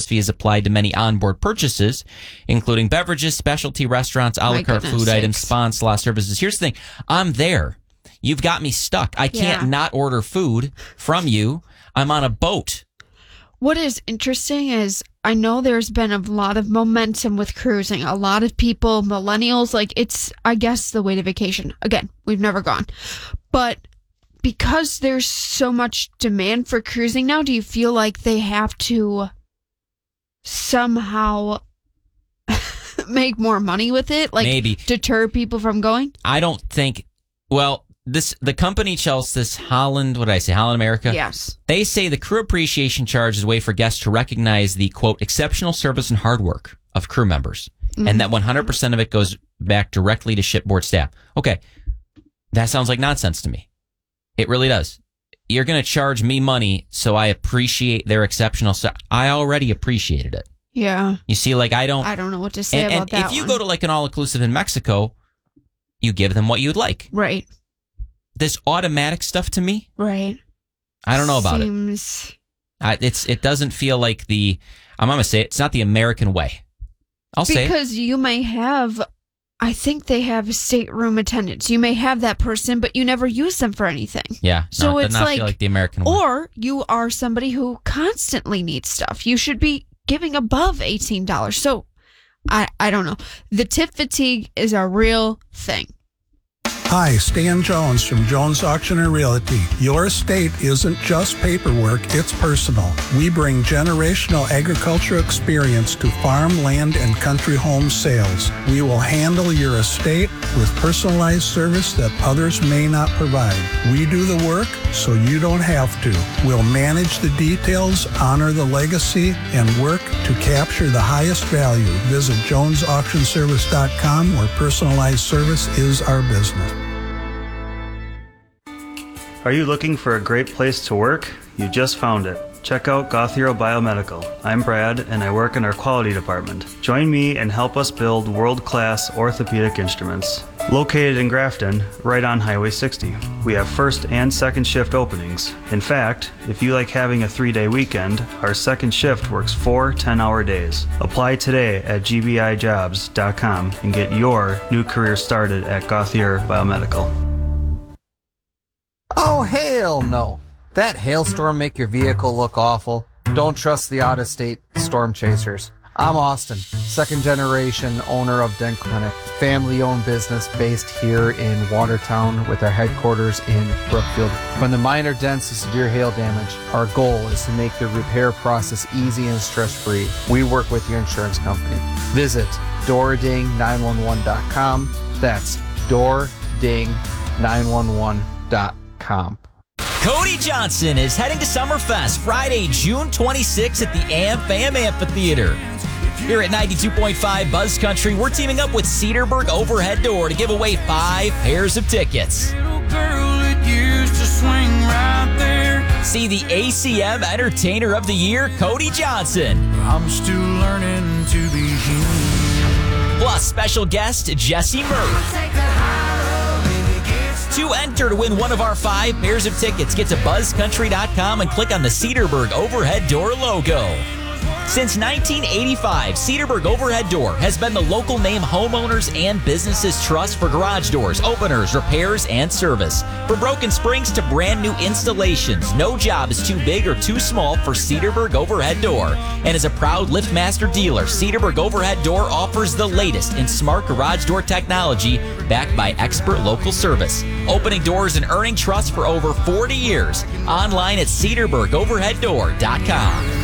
service fee is applied to many onboard purchases, including beverages, specialty restaurants, a la carte food items, spa and spa services. Here's the thing. I'm there. You've got me stuck. I can't not order food from you. I'm on a boat. What is interesting is I know there's been a lot of momentum with cruising. A lot of people, millennials, like it's, I guess, the way to vacation. Again, we've never gone. But because there's so much demand for cruising now, do you feel like they have to somehow make more money with it? Like maybe deter people from going? I don't think, the company Chelsea, Holland America? Yes. They say the crew appreciation charge is a way for guests to recognize the, quote, exceptional service and hard work of crew members, and that 100% of it goes back directly to shipboard staff. Okay, that sounds like nonsense to me. It really does. You're going to charge me money, so I appreciate their exceptional service. I already appreciated it. Yeah. You see, like I don't know what to say about that. And if you go to like an all-inclusive in Mexico, you give them what you'd like. Right. This automatic stuff to me, right? I don't know about it. It doesn't feel like I'm going to say it's not the American way. I'll say it. Because you may have, I think they have stateroom attendants. You may have that person, but you never use them for anything. Yeah. So it does not feel like the American way. Or you are somebody who constantly needs stuff. You should be giving above $18. So I don't know. The tip fatigue is a real thing. Hi, Stan Jones from Jones Auction and Realty. Your estate isn't just paperwork, it's personal. We bring generational agriculture experience to farm, land, and country home sales. We will handle your estate with personalized service that others may not provide. We do the work so you don't have to. We'll manage the details, honor the legacy, and work to capture the highest value. Visit JonesAuctionService.com, where personalized service is our business. Are you looking for a great place to work? You just found it. Check out Gothero Biomedical. I'm Brad, and I work in our quality department. Join me and help us build world-class orthopedic instruments. Located in Grafton, right on Highway 60. We have first and second shift openings. In fact, if you like having a 3-day weekend, our second shift works 4 10-hour days. Apply today at gbijobs.com and get your new career started at Gothero Biomedical. Oh, hell no. That hailstorm make your vehicle look awful? Don't trust the out-of-state storm chasers. I'm Austin, second generation owner of Dent Clinic, family-owned business based here in Watertown with our headquarters in Brookfield. From the minor dents to severe hail damage, our goal is to make the repair process easy and stress-free. We work with your insurance company. Visit DoorDing911.com. That's DoorDing911.com. Cody Johnson is heading to Summerfest Friday, June 26th at the AmFam Amphitheater. Here at 92.5 Buzz Country, we're teaming up with Cedarburg Overhead Door to give away 5 pairs of tickets. See the ACM Entertainer of the Year, Cody Johnson. I'm still learning to be human. Plus, special guest Jesse Murray. To enter to win one of our 5 pairs of tickets, get to buzzcountry.com and click on the Cedarburg Overhead Door logo. Since 1985, Cedarburg Overhead Door has been the local name homeowners and businesses trust for garage doors, openers, repairs, and service. From broken springs to brand new installations, no job is too big or too small for Cedarburg Overhead Door. And as a proud LiftMaster dealer, Cedarburg Overhead Door offers the latest in smart garage door technology backed by expert local service. Opening doors and earning trust for over 40 years. Online at cedarburgoverheaddoor.com.